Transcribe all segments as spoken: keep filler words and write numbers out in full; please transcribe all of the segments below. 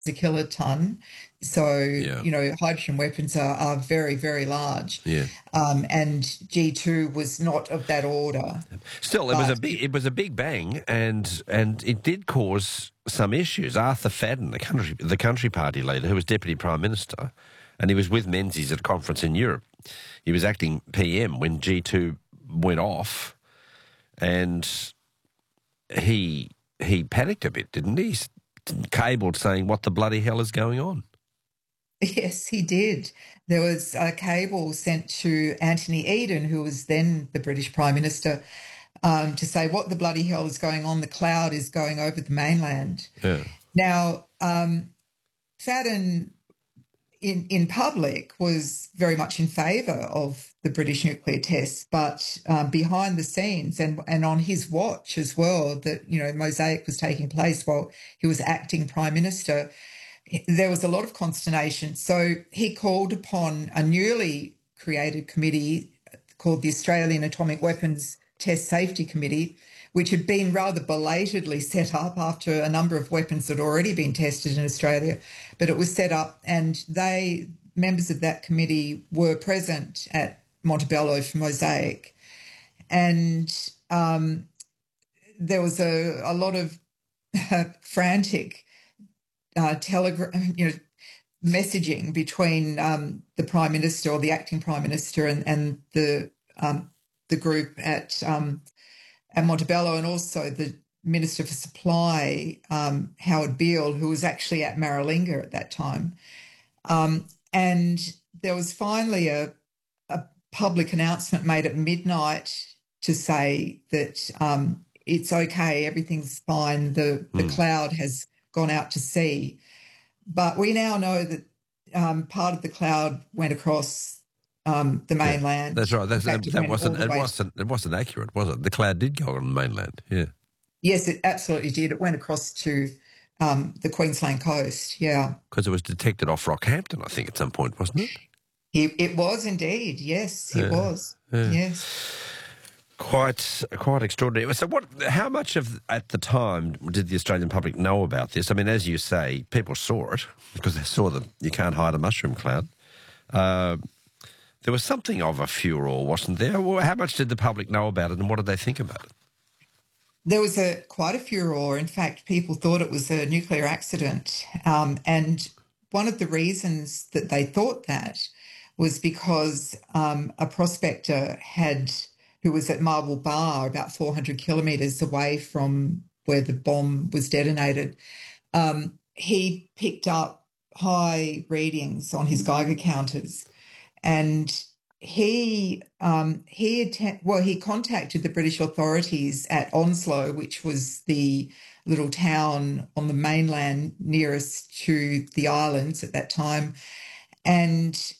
a kiloton. So, Yeah. you know, hydrogen weapons are, are very, very large. Yeah. Um, and G two was not of that order. Still, it was a But big it was a big bang, and and it did cause some issues. Arthur Fadden, the country the country party leader, who was deputy prime minister, and he was with Menzies at a conference in Europe. He was acting P M when G two went off, and he he panicked a bit, didn't he? He's cabled saying, "What the bloody hell is going on?" yes, he did. There was a cable sent to Anthony Eden, who was then the British Prime Minister, um, to say, what the bloody hell is going on? The cloud is going over the mainland. Yeah. Now, um, Fadden in, in public was very much in favour of the British nuclear tests, but um, behind the scenes and, and on his watch as well, that, you know, Mosaic was taking place while he was acting Prime Minister, there was a lot of consternation. So he called upon a newly created committee called the Australian Atomic Weapons Test Safety Committee, which had been rather belatedly set up after a number of weapons had already been tested in Australia. But it was set up, and they, members of that committee, were present at Montebello for Mosaic. And um, there was a, a lot of frantic uh, telegram, you know, messaging between um, the Prime Minister or the acting Prime Minister and, and the um, the group at um, at Montebello, and also the Minister for Supply, um, Howard Beale, who was actually at Maralinga at that time. Um, and there was finally a, a public announcement made at midnight to say that um, it's okay, everything's fine, the, the Mm. cloud has gone out to sea. But we now know that um, part of the cloud went across um, the mainland. That's right. That's, In fact, that it that went wasn't all it the way- wasn't it wasn't accurate, was it? The cloud did go on the mainland. Yeah. Yes, it absolutely did. It went across to um, the Queensland coast, yeah. Because it was detected off Rockhampton, I think, at some point, wasn't it? It, it was indeed, yes, it Yeah, was, yeah. yes. Quite, quite extraordinary. So, what? How much of at the time did the Australian public know about this? I mean, as you say, people saw it because they saw that you can't hide a mushroom cloud. Uh, there was something of a furor, wasn't there? Well, how much did the public know about it, and what did they think about it? There was a quite a furor. In fact, people thought it was a nuclear accident. Um, and one of the reasons that they thought that was because um, a prospector had, who was at Marble Bar, about four hundred kilometres away from where the bomb was detonated, um, he picked up high readings on his Geiger counters, and he um, he atten- well he contacted the British authorities at Onslow, which was the little town on the mainland nearest to the islands at that time, and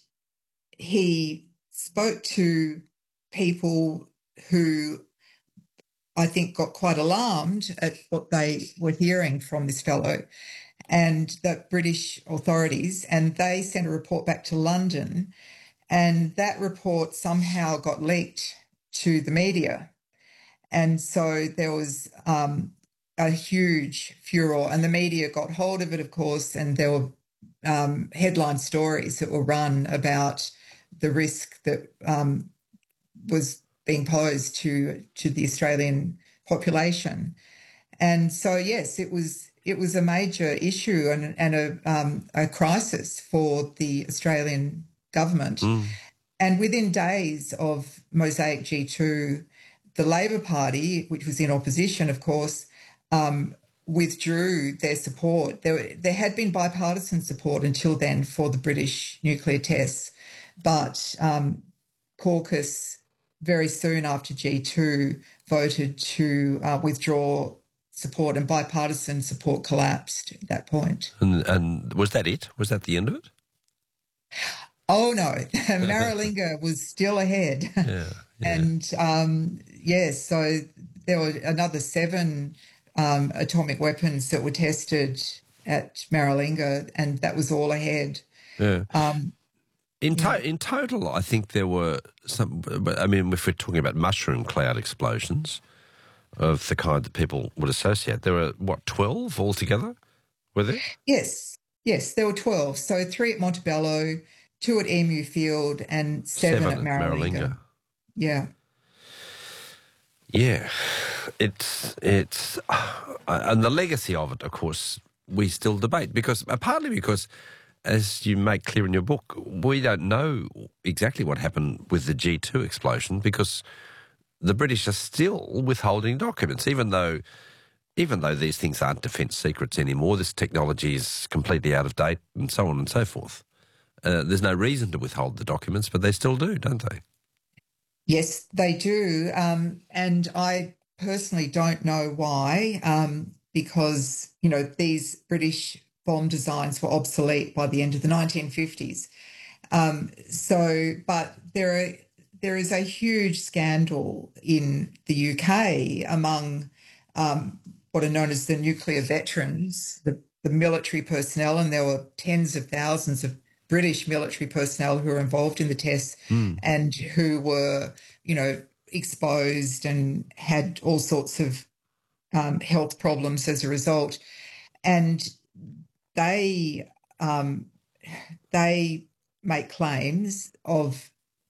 he spoke to people who I think got quite alarmed at what they were hearing from this fellow and the British authorities, and they sent a report back to London. And that report somehow got leaked to the media. And so there was um, a huge furor, and the media got hold of it, of course, and there were um, headline stories that were run about the risk that um, was being posed to, to the Australian population. And so, yes, it was it was a major issue and, and a, um, a crisis for the Australian government. Mm. And within days of Mosaic G two, the Labor Party, which was in opposition, of course, um, withdrew their support. There, there had been bipartisan support until then for the British nuclear tests, but um, caucus very soon after G two voted to uh, withdraw support, and bipartisan support collapsed at that point. And, and was that it? Was that the end of it? Oh, no, Maralinga was still ahead. Yeah, yeah. And, um, yes, so there were another seven um, atomic weapons that were tested at Maralinga, and that was all ahead. Yeah. Um, In, to- yeah. in total, I think there were some, I mean, if we're talking about mushroom cloud explosions of the kind that people would associate, there were, what, twelve altogether, were there? Yes. Yes, there were twelve. So three at Montebello, two at Emu Field, and seven Seven at at Maralinga. Maralinga. Yeah. Yeah, it's it's uh, and the legacy of it, of course, we still debate because uh, partly because, as you make clear in your book, we don't know exactly what happened with the G two explosion because the British are still withholding documents, even though even though these things aren't defence secrets anymore. This technology is completely out of date, and so on and so forth. Uh, there's no reason to withhold the documents, but they still do, don't they? Yes, they do. Um, and I personally don't know why, um, because, you know, these British bomb designs were obsolete by the end of the nineteen fifties. Um, so, but there are, there is a huge scandal in the U K among um, what are known as the nuclear veterans, the, the military personnel, and there were tens of thousands of British military personnel who were involved in the tests Mm. and who were, you know, exposed and had all sorts of um, health problems as a result. And they um, they make claims of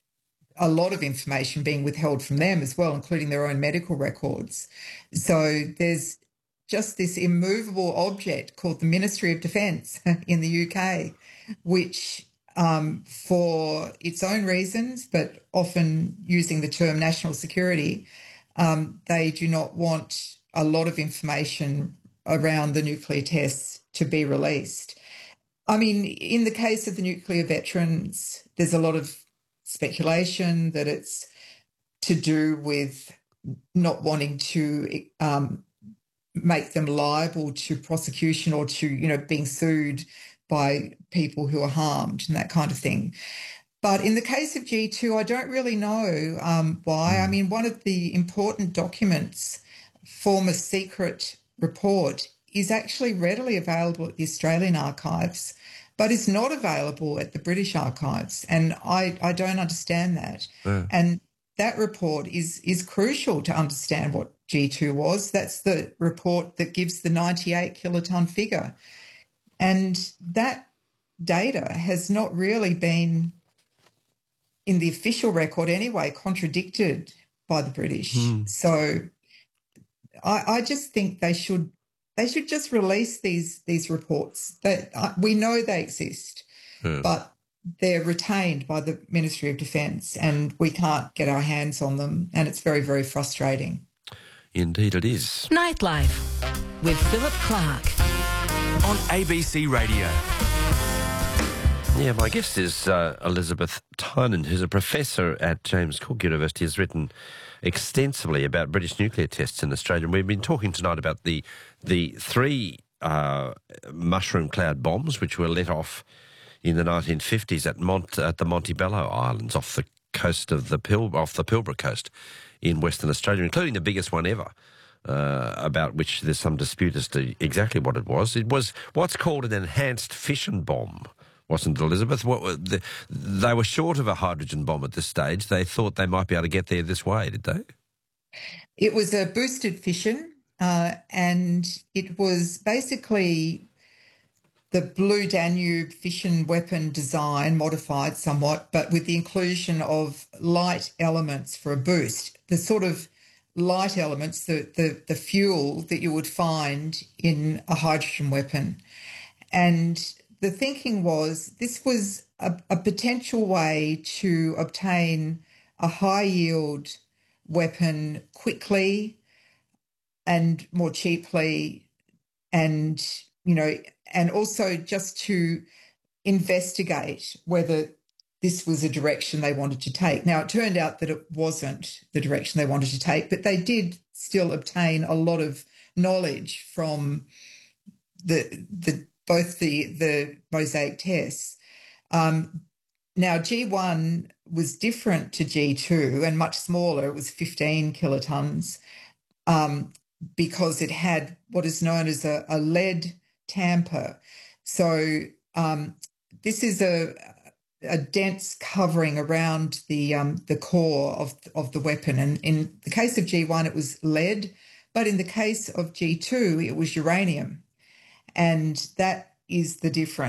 a lot of information being withheld from them as well, including their own medical records. So there's just this immovable object called the Ministry of Defence in the U K, which um, for its own reasons, but often using the term national security, um, they do not want a lot of information around the nuclear tests to be released. I mean, in the case of the nuclear veterans, there's a lot of speculation that it's to do with not wanting to um, make them liable to prosecution or to, you know, being sued by people who are harmed and that kind of thing. But in the case of G two, I don't really know um, why. I mean, one of the important documents, former secret report, is actually readily available at the Australian archives, but is not available at the British archives. And I, I don't understand that. Yeah. And that report is, is crucial to understand what G two was. That's the report that gives the ninety-eight kiloton figure. And that data has not really been, in the official record anyway, contradicted by the British. Mm. So I, I just think they should they should just release these these reports. That uh, we know they exist, Yeah. but they're retained by the Ministry of Defence, and we can't get our hands on them, and it's very, very frustrating. Indeed, it is. Nightlife with Philip Clark on A B C Radio. Yeah, my guest is uh, Elizabeth Tynan, who's a professor at James Cook University, has written extensively about British nuclear tests in Australia. And we've been talking tonight about the the three uh, mushroom cloud bombs which were let off in the nineteen fifties at Mont at the Montebello Islands off the coast of the Pil off the Pilbara coast in Western Australia, including the biggest one ever. Uh, about which there's some dispute as to exactly what it was. It was what's called an enhanced fission bomb, wasn't it, Elizabeth? What were the, they were short of a hydrogen bomb at this stage. They thought they might be able to get there this way, did they? It was a boosted fission, uh, and it was basically the Blue Danube fission weapon design modified somewhat, but with the inclusion of light elements for a boost. The sort of light elements, the, the, the fuel that you would find in a hydrogen weapon. And the thinking was this was a, a potential way to obtain a high-yield weapon quickly and more cheaply, and, you know, and also just to investigate whether this was a direction they wanted to take. Now, it turned out that it wasn't the direction they wanted to take, but they did still obtain a lot of knowledge from the the both the the Mosaic tests. Um, now, G one was different to G two and much smaller. It was fifteen kilotons um, because it had what is known as a, a lead tamper. So um, this is a a dense covering around the um, the core of of the weapon. And in the case of G one, it was lead, but in the case of G two, it was uranium. And that is the difference.